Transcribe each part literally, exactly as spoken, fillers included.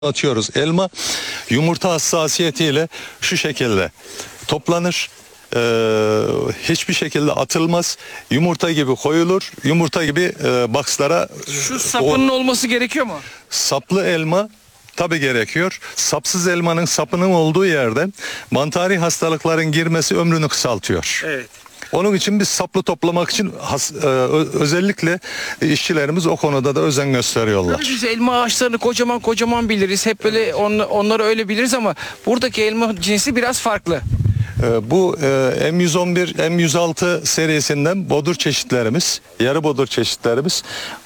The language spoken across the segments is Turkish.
atıyoruz. Elma yumurta hassasiyetiyle şu şekilde toplanır. Ee, hiçbir şekilde atılmaz. Yumurta gibi koyulur. Yumurta gibi e, boxlara. Şu sapının o, olması gerekiyor mu? Saplı elma tabi gerekiyor. Sapsız elmanın sapının olduğu yerden mantari hastalıkların girmesi ömrünü kısaltıyor. Evet. Onun için biz saplı toplamak için has, e, özellikle işçilerimiz o konuda da özen gösteriyorlar. Tabii biz elma ağaçlarını kocaman kocaman biliriz. Hep böyle on, onları öyle biliriz ama buradaki elma cinsi biraz farklı. Bu M yüz on bir, M yüz altı serisinden bodur çeşitlerimiz, yarı bodur çeşitlerimiz.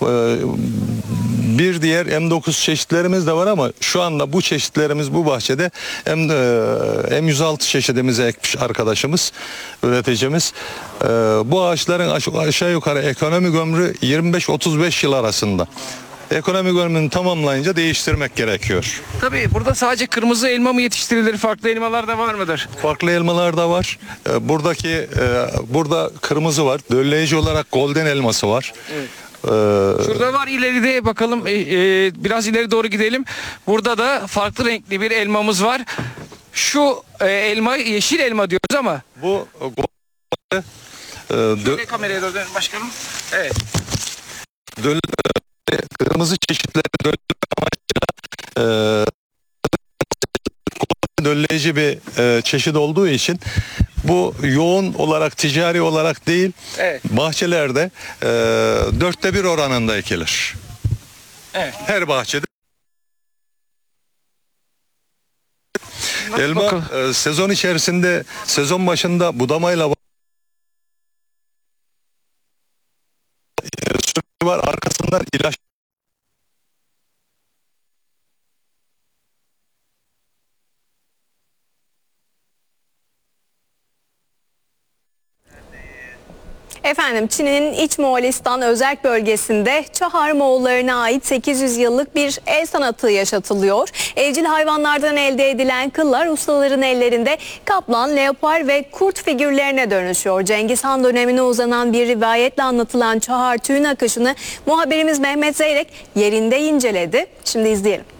Bir diğer M dokuz çeşitlerimiz de var ama şu anda bu çeşitlerimiz bu bahçede M yüz altı çeşidimize ekmiş arkadaşımız, üreticimiz. Bu ağaçların aşağı yukarı ekonomik ömrü yirmi beş otuz beş yıl arasında. Ekonomik ömrünü tamamlayınca değiştirmek gerekiyor. Tabii burada sadece kırmızı elma mı yetiştirilir? Farklı elmalar da var mıdır? Farklı elmalar da var. Buradaki burada kırmızı var. Dölleyici olarak golden elması var. Evet. Ee, Şurada var, ileride bakalım, ee, biraz ileri doğru gidelim. Burada da farklı renkli bir elmamız var. Şu e, elma yeşil elma diyoruz ama bu e, şöyle kameraya doğru dönün başkanım. Evet. Döl, kırmızı çeşitleri dölleme amacıyla e, dölleyici bir e, çeşit olduğu için bu yoğun olarak ticari olarak değil, evet, bahçelerde e, dörtte bir oranında ekilir. Evet. Her bahçede. Nasıl elma e, sezon içerisinde, sezon başında budamayla e, var, arkasından ilaç. Efendim, Çin'in İç Moğolistan özerk bölgesinde Çahar Moğollarına ait sekiz yüz yıllık bir el sanatı yaşatılıyor. Evcil hayvanlardan elde edilen kıllar ustaların ellerinde kaplan, leopar ve kurt figürlerine dönüşüyor. Cengiz Han dönemine uzanan bir rivayetle anlatılan Çahar tüyün akışını muhabirimiz Mehmet Zeyrek yerinde inceledi. Şimdi izleyelim.